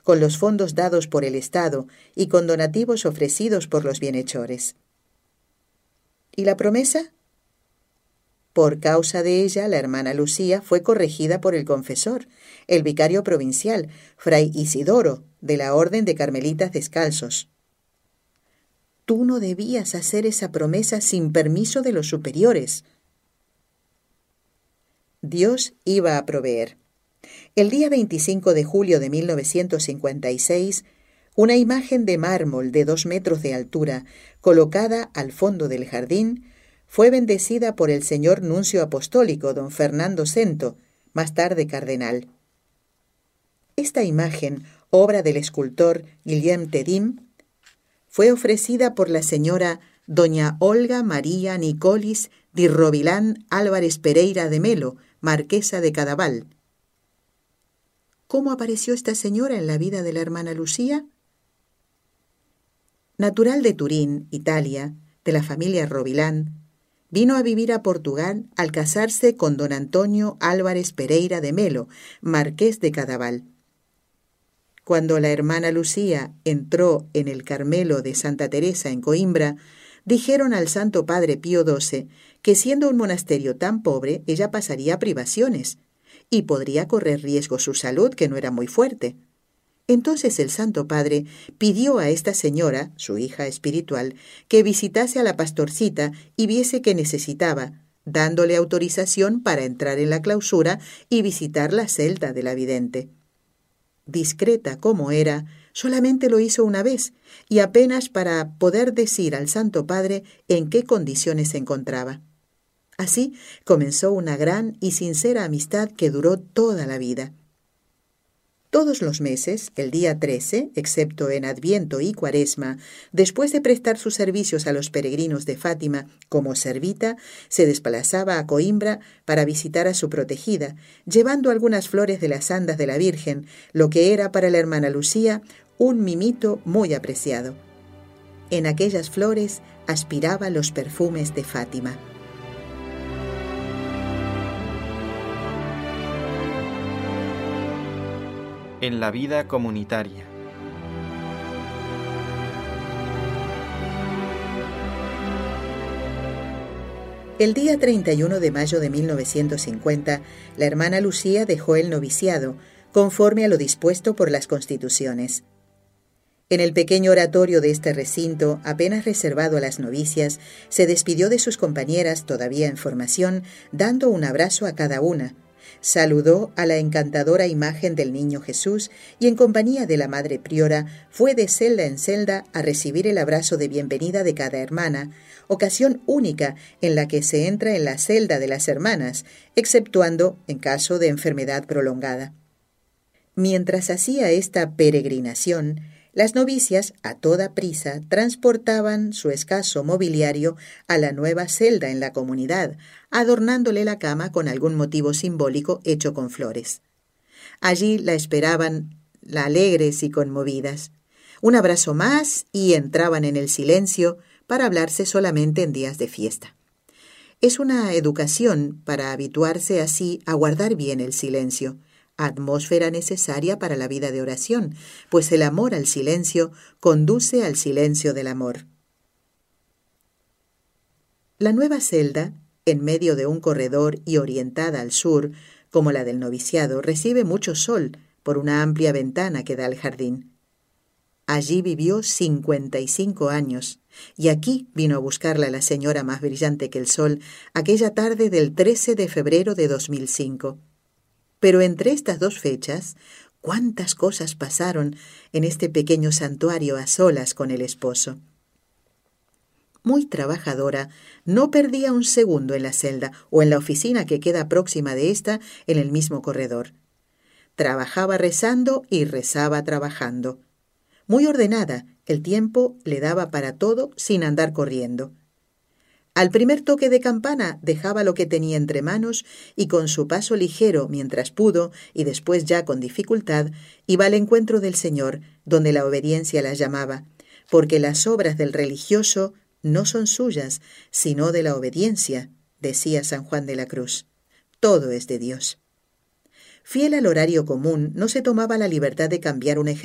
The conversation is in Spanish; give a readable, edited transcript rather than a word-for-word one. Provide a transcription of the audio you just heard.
con los fondos dados por el Estado y con donativos ofrecidos por los bienhechores. ¿Y la promesa? Por causa de ella, la hermana Lucía fue corregida por el confesor, el vicario provincial, fray Isidoro, de la Orden de Carmelitas Descalzos. Tú no debías hacer esa promesa sin permiso de los superiores. Dios iba a proveer. El día 25 de julio de 1956, una imagen de mármol de 2 metros de altura, colocada al fondo del jardín, fue bendecida por el señor nuncio apostólico, don Fernando Cento, más tarde cardenal. Esta imagen, obra del escultor Guillem Tedim, fue ofrecida por la señora doña Olga María Nicolis di Rovilán Álvarez Pereira de Melo, marquesa de Cadaval. ¿Cómo apareció esta señora en la vida de la hermana Lucía? Natural de Turín, Italia, de la familia Rovilán, vino a vivir a Portugal al casarse con don Antonio Álvarez Pereira de Melo, marqués de Cadaval. Cuando la hermana Lucía entró en el Carmelo de Santa Teresa en Coimbra, dijeron al Santo Padre Pío XII que siendo un monasterio tan pobre, ella pasaría privaciones y podría correr riesgo su salud, que no era muy fuerte. Entonces el Santo Padre pidió a esta señora, su hija espiritual, que visitase a la pastorcita y viese que necesitaba, dándole autorización para entrar en la clausura y visitar la celda de la vidente. Discreta como era, solamente lo hizo una vez, y apenas para poder decir al Santo Padre en qué condiciones se encontraba. Así comenzó una gran y sincera amistad que duró toda la vida. Todos los meses, el día 13, excepto en Adviento y Cuaresma, después de prestar sus servicios a los peregrinos de Fátima como servita, se desplazaba a Coimbra para visitar a su protegida, llevando algunas flores de las andas de la Virgen, lo que era para la hermana Lucía un mimito muy apreciado. En aquellas flores aspiraba los perfumes de Fátima. En la vida comunitaria. El día 31 de mayo de 1950, la hermana Lucía dejó el noviciado, conforme a lo dispuesto por las constituciones. En el pequeño oratorio de este recinto, apenas reservado a las novicias, se despidió de sus compañeras todavía en formación, dando un abrazo a cada una. Saludó a la encantadora imagen del Niño Jesús y en compañía de la Madre Priora fue de celda en celda a recibir el abrazo de bienvenida de cada hermana, ocasión única en la que se entra en la celda de las hermanas, exceptuando en caso de enfermedad prolongada. Mientras hacía esta peregrinación, las novicias, a toda prisa, transportaban su escaso mobiliario a la nueva celda en la comunidad, adornándole la cama con algún motivo simbólico hecho con flores. Allí la esperaban alegres y conmovidas. Un abrazo más y entraban en el silencio para hablarse solamente en días de fiesta. Es una educación para habituarse así a guardar bien el silencio, atmósfera necesaria para la vida de oración, pues el amor al silencio conduce al silencio del amor. La nueva celda, en medio de un corredor y orientada al sur, como la del noviciado, recibe mucho sol por una amplia ventana que da al jardín. Allí vivió 55 años, y aquí vino a buscarla la señora más brillante que el sol aquella tarde del 13 de febrero de 2005. Pero entre estas dos fechas, cuántas cosas pasaron en este pequeño santuario a solas con el esposo. Muy trabajadora, no perdía un segundo en la celda o en la oficina que queda próxima de esta en el mismo corredor. Trabajaba rezando y rezaba trabajando. Muy ordenada, el tiempo le daba para todo sin andar corriendo. Al primer toque de campana dejaba lo que tenía entre manos y con su paso ligero mientras pudo y después ya con dificultad iba al encuentro del Señor, donde la obediencia la llamaba, porque las obras del religioso no son suyas, sino de la obediencia, decía San Juan de la Cruz. Todo es de Dios. Fiel al horario común, no se tomaba la libertad de cambiar un ejercicio